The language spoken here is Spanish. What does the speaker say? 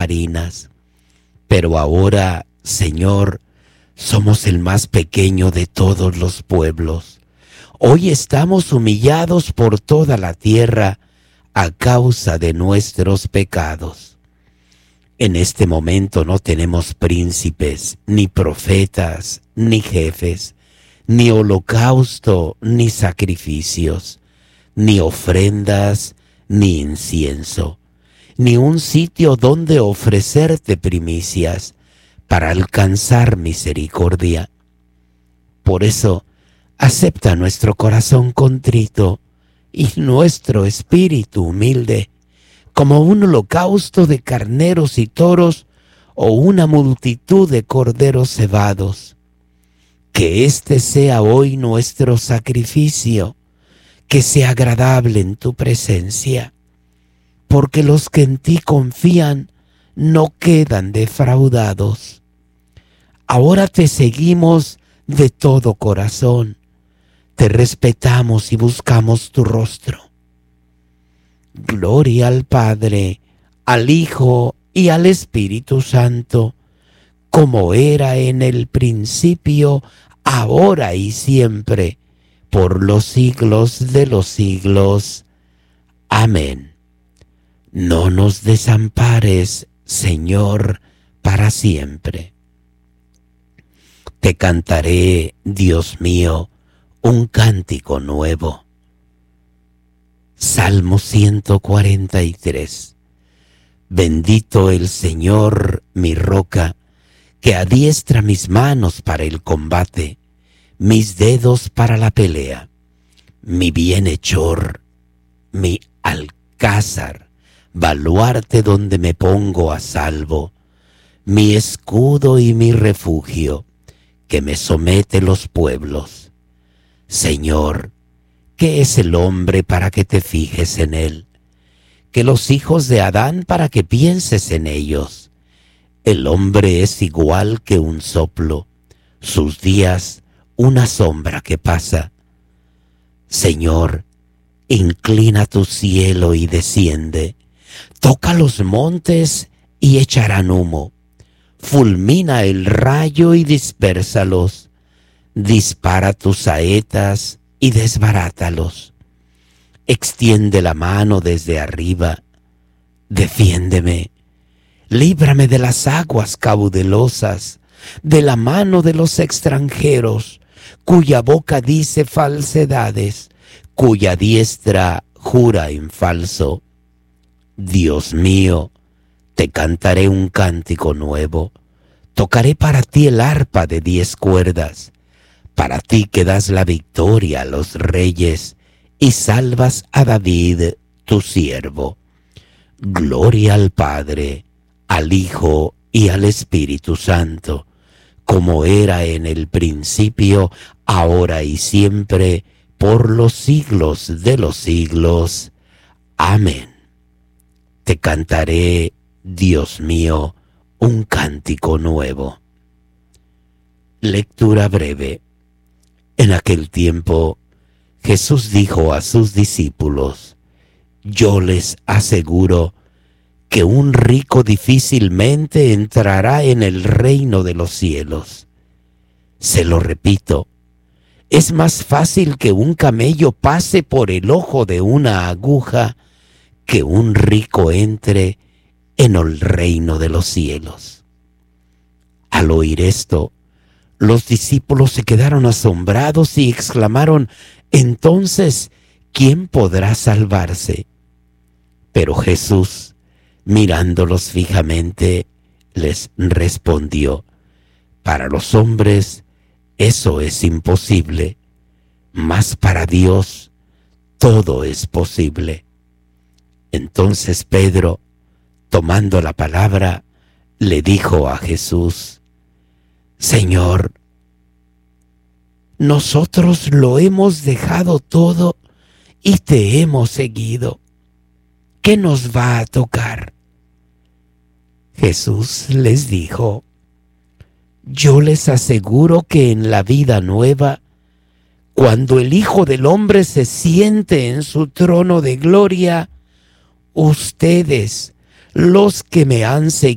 harinas. Pero ahora, Señor, somos el más pequeño de todos los pueblos. Hoy estamos humillados por toda la tierra a causa de nuestros pecados. En este momento no tenemos príncipes, ni profetas, ni jefes, ni holocausto, ni sacrificios, ni ofrendas, ni incienso, ni un sitio donde ofrecerte primicias para alcanzar misericordia. Por eso, acepta nuestro corazón contrito y nuestro espíritu humilde como un holocausto de carneros y toros o una multitud de corderos cebados. Que este sea hoy nuestro sacrificio, que sea agradable en tu presencia, porque los que en ti confían no quedan defraudados. Ahora te seguimos de todo corazón, te respetamos y buscamos tu rostro. Gloria al Padre, al Hijo y al Espíritu Santo, como era en el principio, ahora y siempre, por los siglos de los siglos. Amén. No nos desampares, Señor, para siempre. Te cantaré, Dios mío, un cántico nuevo. Salmo 143. Bendito el Señor, mi roca, que adiestra mis manos para el combate, mis dedos para la pelea, mi bienhechor, mi alcázar, baluarte donde me pongo a salvo, mi escudo y mi refugio, que me somete los pueblos. Señor, ¿qué es el hombre para que te fijes en él? Que los hijos de Adán para que pienses en ellos. El hombre es igual que un soplo, sus días una sombra que pasa. Señor, inclina tu cielo y desciende, toca los montes y echarán humo, fulmina el rayo y dispérsalos, dispara tus saetas y desbarátalos. Extiende la mano desde arriba, defiéndeme, líbrame de las aguas caudalosas, de la mano de los extranjeros, cuya boca dice falsedades, cuya diestra jura en falso. Dios mío, te cantaré un cántico nuevo, tocaré para ti el arpa de 10 cuerdas, para ti que das la victoria a los reyes y salvas a David, tu siervo. Gloria al Padre, al Hijo y al Espíritu Santo, como era en el principio, ahora y siempre, por los siglos de los siglos. Amén. Te cantaré, Dios mío, un cántico nuevo. Lectura breve. En aquel tiempo, Jesús dijo a sus discípulos: yo les aseguro que un rico difícilmente entrará en el reino de los cielos. Se lo repito, es más fácil que un camello pase por el ojo de una aguja que un rico entre en el reino de los cielos. Al oír esto, los discípulos se quedaron asombrados y exclamaron: entonces, ¿quién podrá salvarse? Pero Jesús, mirándolos fijamente, les respondió: para los hombres eso es imposible, mas para Dios todo es posible. Entonces Pedro, tomando la palabra, le dijo a Jesús: Señor, nosotros lo hemos dejado todo y te hemos seguido. ¿Qué nos va a tocar? Jesús les dijo: yo les aseguro que en la vida nueva, cuando el Hijo del Hombre se siente en su trono de gloria, ustedes, los que me han seguido,